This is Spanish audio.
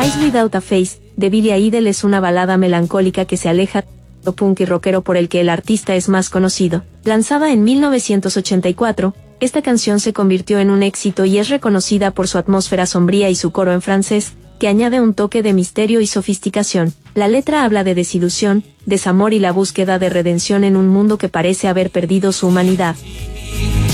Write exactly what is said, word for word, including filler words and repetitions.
Eyes Without a Face, de Billy Idol es una balada melancólica que se aleja del punk y rockero por el que el artista es más conocido. Lanzada en mil novecientos ochenta y cuatro, esta canción se convirtió en un éxito y es reconocida por su atmósfera sombría y su coro en francés, que añade un toque de misterio y sofisticación. La letra habla de desilusión, desamor y la búsqueda de redención en un mundo que parece haber perdido su humanidad.